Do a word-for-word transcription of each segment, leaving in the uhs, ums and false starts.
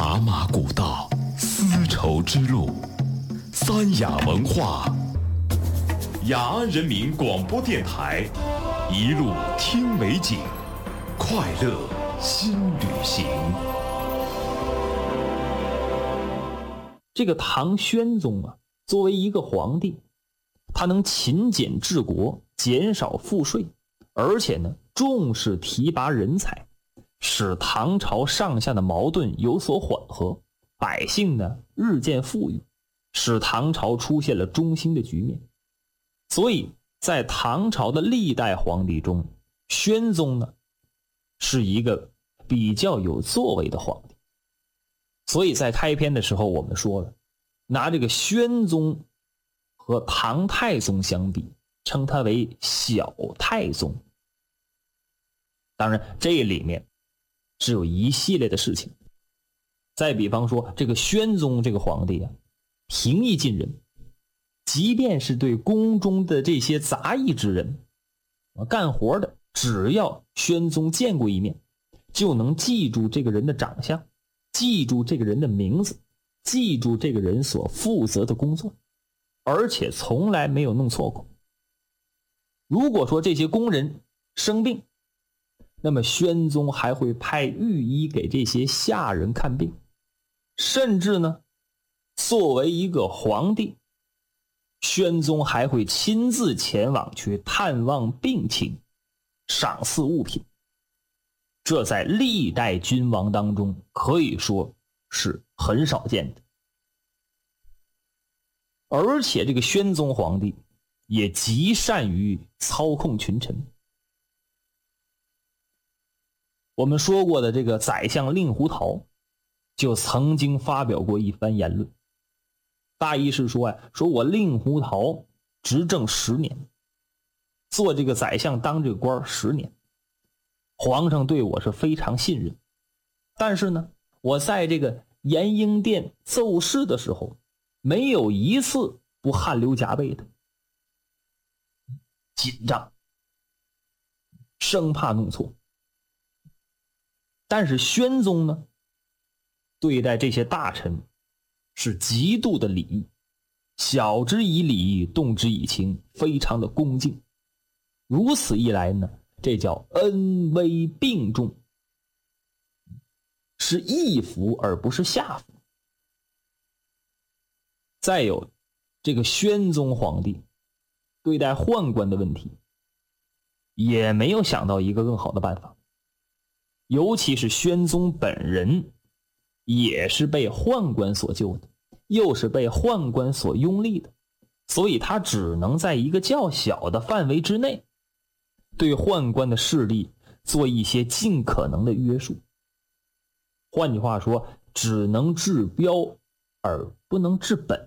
茶马古道，丝绸之路，三雅文化，雅安人民广播电台，一路听美景，快乐新旅行。 这个唐宣宗啊，作为一个皇帝，他能勤俭治国，减少赋税，而且呢，重视提拔人才，使唐朝上下的矛盾有所缓和，百姓呢日渐富裕，使唐朝出现了中兴的局面。所以在唐朝的历代皇帝中，宣宗呢是一个比较有作为的皇帝。所以在开篇的时候我们说了，拿这个宣宗和唐太宗相比，称他为小太宗。当然这里面是有一系列的事情。再比方说这个宣宗这个皇帝啊，平易近人，即便是对宫中的这些杂役之人干活的，只要宣宗见过一面，就能记住这个人的长相，记住这个人的名字，记住这个人所负责的工作，而且从来没有弄错过。如果说这些工人生病，那么宣宗还会派御医给这些下人看病，甚至呢，作为一个皇帝，宣宗还会亲自前往去探望病情，赏赐物品。这在历代君王当中可以说是很少见的。而且这个宣宗皇帝也极善于操控群臣。我们说过的这个宰相令狐桃就曾经发表过一番言论，大意是说啊，说我令狐桃执政十年，做这个宰相当这个官十年，皇上对我是非常信任，但是呢，我在这个延英殿奏事的时候，没有一次不汗流浃背的，紧张，生怕弄错。但是宣宗呢，对待这些大臣是极度的礼义，晓之以理，动之以情，非常的恭敬。如此一来呢，这叫恩威并重，是义服而不是下服。再有这个宣宗皇帝对待宦官的问题，也没有想到一个更好的办法。尤其是宣宗本人也是被宦官所救的，又是被宦官所拥立的，所以他只能在一个较小的范围之内对宦官的势力做一些尽可能的约束。换句话说，只能治标而不能治本。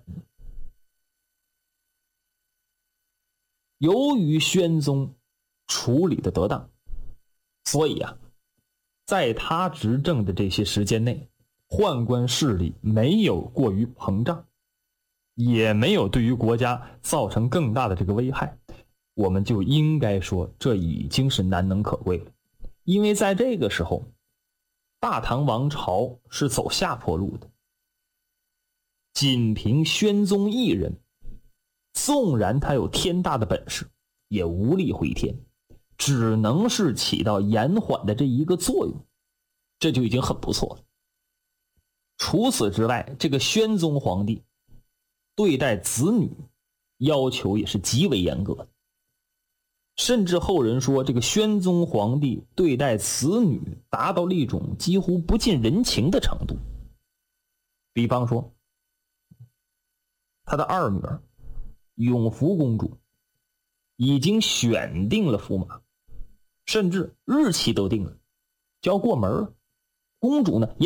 由于宣宗处理的得当，所以啊，在他执政的这些时间内，宦官势力没有过于膨胀，也没有对于国家造成更大的这个危害，我们就应该说这已经是难能可贵了。因为在这个时候，大唐王朝是走下坡路的，仅凭宣宗一人，纵然他有天大的本事，也无力回天，只能是起到延缓的这一个作用，这就已经很不错了。除此之外，这个宣宗皇帝对待子女要求也是极为严格的，甚至后人说这个宣宗皇帝对待子女达到了一种几乎不近人情的程度。比方说他的二女儿永福公主已经选定了驸马，甚至日期都定了，就要过门了。公主呢也